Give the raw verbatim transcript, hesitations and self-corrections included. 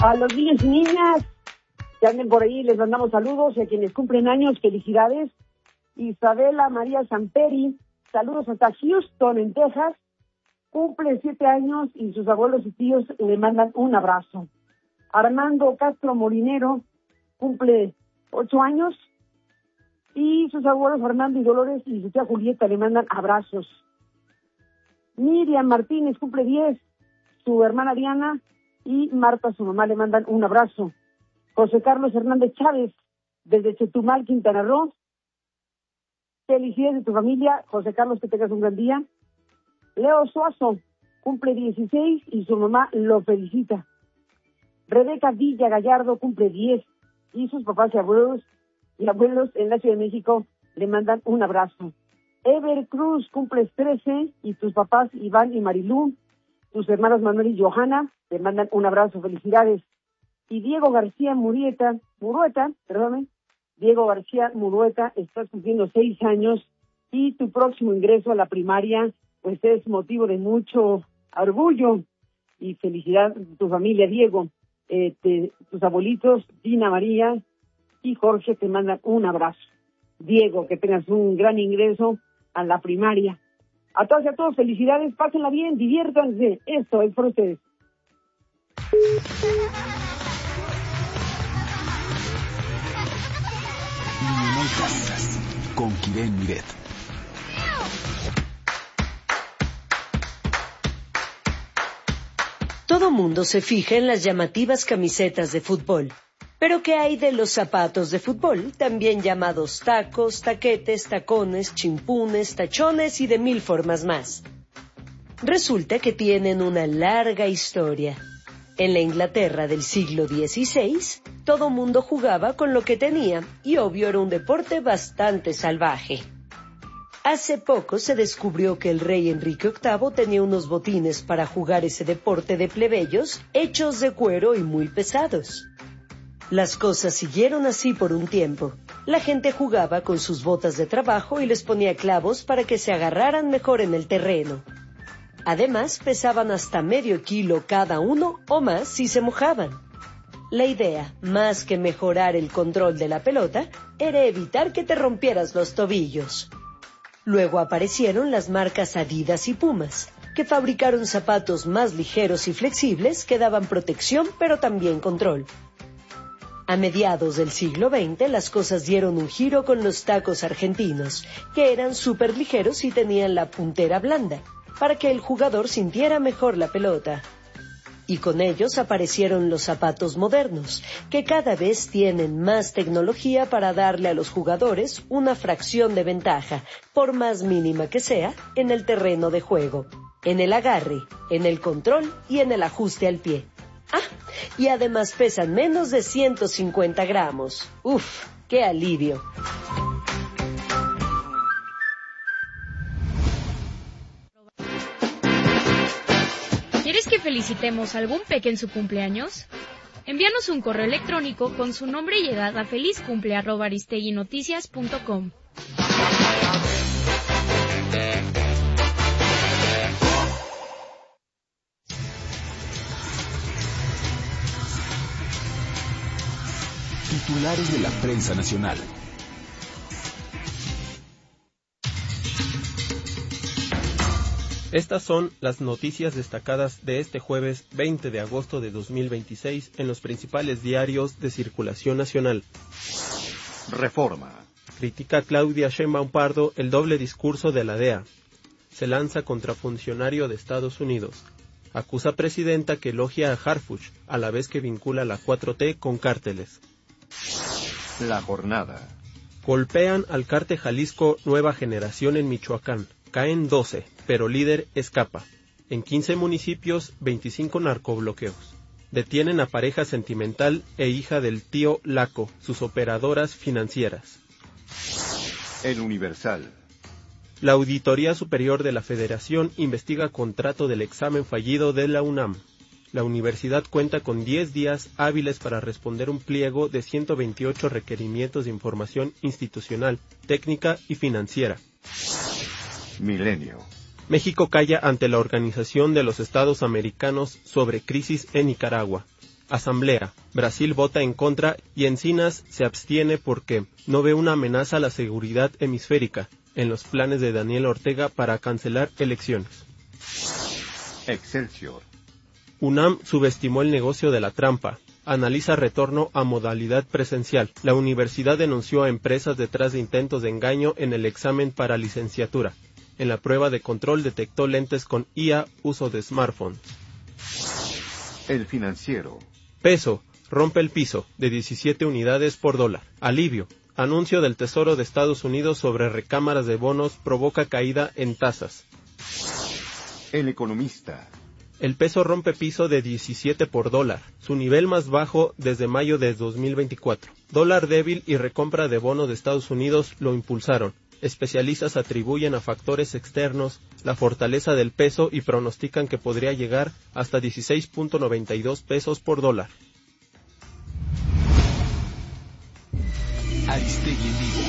A los niños y niñas que anden por ahí les mandamos saludos, y a quienes cumplen años, felicidades. Isabela María Samperi, saludos hasta Houston, en Texas, cumple siete años y sus abuelos y tíos le mandan un abrazo. Armando Castro Molinero cumple ocho años y sus abuelos Armando y Dolores y su tía Julieta le mandan abrazos. Miriam Martínez cumple diez, su hermana Diana y Marta, su mamá, le mandan un abrazo. José Carlos Hernández Chávez, desde Chetumal, Quintana Roo, felicidades de tu familia, José Carlos, que tengas un gran día. Leo Suazo cumple dieciséis y su mamá lo felicita. Rebeca Villa Gallardo cumple diez y sus papás y abuelos y abuelos en la Ciudad de México le mandan un abrazo. Ever Cruz cumple trece y tus papás Iván y Marilú, tus hermanos Manuel y Johanna le mandan un abrazo, felicidades. Y Diego García Murieta, Murueta, perdón, Diego García Murueta, estás cumpliendo seis años y tu próximo ingreso a la primaria pues es motivo de mucho orgullo y felicidad de tu familia, Diego. Eh, te, tus abuelitos, Dina María y Jorge, te mandan un abrazo. Diego, que tengas un gran ingreso a la primaria. A todos y a todos, felicidades, pásenla bien, diviértanse. Esto es por ustedes. Con Kiren Miret. Todo mundo se fija en las llamativas camisetas de fútbol. Pero ¿qué hay de los zapatos de fútbol, también llamados tacos, taquetes, tacones, chimpunes, tachones y de mil formas más? Resulta que tienen una larga historia. En la Inglaterra del siglo dieciséis, todo mundo jugaba con lo que tenía y obvio era un deporte bastante salvaje. Hace poco se descubrió que el rey Enrique octavo tenía unos botines para jugar ese deporte de plebeyos hechos de cuero y muy pesados. Las cosas siguieron así por un tiempo. La gente jugaba con sus botas de trabajo y les ponía clavos para que se agarraran mejor en el terreno. Además, pesaban hasta medio kilo cada uno o más si se mojaban. La idea, más que mejorar el control de la pelota, era evitar que te rompieras los tobillos. Luego aparecieron las marcas Adidas y Pumas, que fabricaron zapatos más ligeros y flexibles que daban protección pero también control. A mediados del siglo veinte las cosas dieron un giro con los tacos argentinos, que eran súper ligeros y tenían la puntera blanda, para que el jugador sintiera mejor la pelota. Y con ellos aparecieron los zapatos modernos, que cada vez tienen más tecnología para darle a los jugadores una fracción de ventaja, por más mínima que sea, en el terreno de juego, en el agarre, en el control y en el ajuste al pie. Ah, y además pesan menos de ciento cincuenta gramos. ¡Uf! ¡Qué alivio! ¿Quieres que felicitemos a algún peque en su cumpleaños? Envíanos un correo electrónico con su nombre y edad a felizcumple arroba aristeguinoticias punto com. Titulares de la prensa nacional. Estas son las noticias destacadas de este jueves veinte de agosto de dos mil veintiséis en los principales diarios de circulación nacional. Reforma. Critica Claudia Sheinbaum Pardo el doble discurso de la D E A. Se lanza contra funcionario de Estados Unidos. Acusa presidenta que elogia a Harfuch, a la vez que vincula la cuatro T con cárteles. La jornada. Golpean al cártel Jalisco Nueva Generación en Michoacán. Caen doce, pero líder escapa. En quince municipios, veinticinco narcobloqueos. Detienen a pareja sentimental e hija del tío Laco, sus operadoras financieras. El Universal. La Auditoría Superior de la Federación investiga contrato del examen fallido de la UNAM. La universidad cuenta con diez días hábiles para responder un pliego de ciento veintiocho requerimientos de información institucional, técnica y financiera. Milenio. México calla ante la Organización de los Estados Americanos sobre crisis en Nicaragua. Asamblea. Brasil vota en contra y Encinas se abstiene porque no ve una amenaza a la seguridad hemisférica en los planes de Daniel Ortega para cancelar elecciones. Excelsior. UNAM subestimó el negocio de la trampa. Analiza retorno a modalidad presencial. La universidad denunció a empresas detrás de intentos de engaño en el examen para licenciatura. En la prueba de control detectó lentes con I A, uso de smartphone. El Financiero. Peso. Rompe el piso, de diecisiete unidades por dólar. Alivio. Anuncio del Tesoro de Estados Unidos sobre recámaras de bonos provoca caída en tasas. El Economista. El peso rompe piso de diecisiete por dólar, su nivel más bajo desde mayo de dos mil veinticuatro. Dólar débil y recompra de bonos de Estados Unidos lo impulsaron. Especialistas atribuyen a factores externos la fortaleza del peso y pronostican que podría llegar hasta dieciséis punto noventa y dos pesos por dólar. Aristegui en vivo.